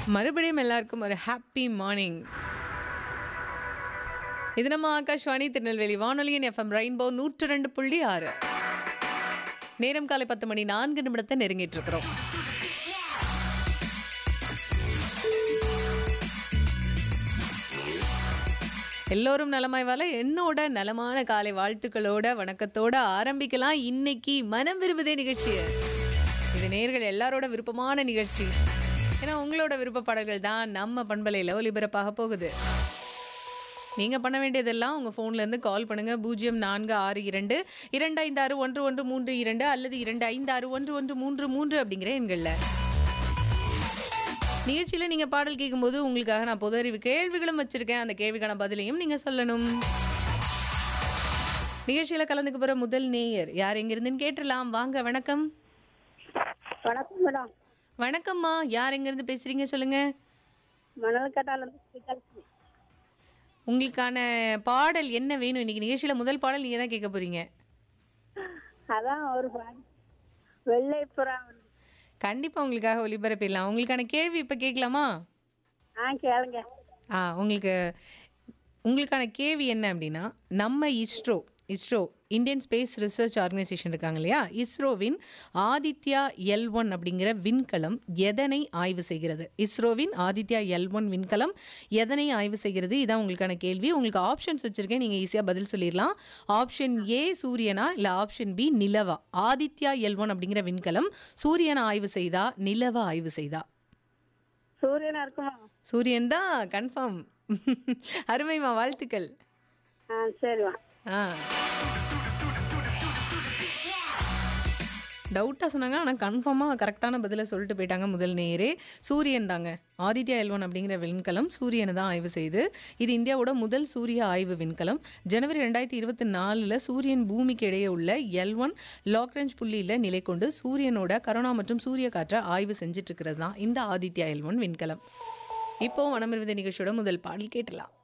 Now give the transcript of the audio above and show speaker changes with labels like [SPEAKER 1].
[SPEAKER 1] மறுபடியும் எல்லாருக்கும் ஒரு ஹாப்பி மார்னிங். இது நம்ம ஆகாஷ்வாணி திருநெல்வேலி வானொலியின் எஃப்எம் ரெயின்போ 102.6. நேரம் காலை 10 மணி 4 நிமிடத்தை நெருங்கிட்டு இருக்கிறோம். எல்லோரும் நலமாய் வாழ என்னோட நலமான காலை வாழ்த்துக்களோட வணக்கத்தோட ஆரம்பிக்கலாம் இன்னைக்கு மனம் விரும்புதே நிகழ்ச்சியை. இது நேயர்கள் எல்லாரோட விருப்பமான நிகழ்ச்சி. ஏன்னா உங்களோட விருப்ப பாடல்கள் தான் நம்ம பண்பலையில் ஒலிபரப்பாக போகுது. நீங்கள் பண்ண வேண்டியதெல்லாம் உங்கள் ஃபோன்லேருந்து கால் பண்ணுங்கள் 0462 256 1132 அல்லது 2561 1133 அப்படிங்கிற எண்களில். நிகழ்ச்சியில் நீங்கள் பாடல் கேட்கும்போது உங்களுக்காக நான் பொது அறிவு கேள்விகளும் வச்சுருக்கேன். அந்த கேள்விக்கான பதிலையும் நீங்கள் சொல்லணும். நிகழ்ச்சியில் கலந்துக்க போகிற முதல் நேயர் யார் எங்கிருந்துன்னு கேட்டுடலாம். வாங்க. வணக்கம்.
[SPEAKER 2] வணக்கம் மேடம்.
[SPEAKER 1] வணக்கம்மா. யார் எங்கேருந்து பேசுகிறீங்க சொல்லுங்கள். உங்களுக்கான பாடல் என்ன வேணும் இன்னைக்கு நிகழ்ச்சியில்? முதல் பாடல் நீங்கள் தான் கேட்க போகிறீங்க.
[SPEAKER 2] அதான் ஒரு வெள்ளை புறா.
[SPEAKER 1] கண்டிப்பாக உங்களுக்காக ஒளிபரப்பிடலாம். உங்களுக்கான கேள்வி இப்போ கேட்கலாமா?
[SPEAKER 2] கேளுங்க.
[SPEAKER 1] உங்களுக்கான கேள்வி என்ன அப்படின்னா, நம்ம ISRO Indian space research organisation இருக்காங்க இல்லையா, இஸ்ரோவின் ஆதித்யா L1 அப்படிங்கிற விண்கலம் எதனை ஆய்வு செய்கிறது? இஸ்ரோவின் ஆதித்யா L1 விண்கலம் எதனை ஆய்வு செய்கிறது? இதான் உங்களுக்கான கேள்வி. உங்களுக்கு ஆப்ஷன்ஸ் வச்சுருக்கேன், நீங்கள் ஈஸியாக பதில் சொல்லிடலாம். ஆப்ஷன் ஏ சூரியனா, இல்லை ஆப்ஷன் பி நிலவா? ஆதித்யா L1 அப்படிங்கிற விண்கலம் சூரியனை ஆய்வு செய்தா நிலவா ஆய்வு செய்தா?
[SPEAKER 2] சூரியனா இருக்குமா?
[SPEAKER 1] சூரியன் தான், கன்ஃபார்ம். அருமைமா, வாழ்த்துக்கள்.
[SPEAKER 2] சரிவா.
[SPEAKER 1] டவுட்டாக சொன்னாங்க, ஆனால் கன்ஃபார்மாக கரெக்டான பதிலை சொல்லிட்டு போயிட்டாங்க முதல் நேரே. சூரியன் தாங்க. ஆதித்யா L1 அப்படிங்கிற விண்கலம் சூரியனை தான் ஆய்வு செய்து. இது இந்தியாவோட முதல் சூரிய ஆய்வு விண்கலம். ஜனவரி 2024 சூரியன் பூமிக்கு இடையே உள்ள L1 லாக்ரேஞ்ச் புள்ளியில் நிலை கொண்டு சூரியனோட கரோனா மற்றும் சூரிய காற்றை ஆய்வு செஞ்சுட்டு இருக்கிறது தான் இந்த ஆதித்யா L1 விண்கலம். இப்போ மனம் விரும்புதே நிகழ்ச்சியோட முதல் பாடல் கேட்டலாம்.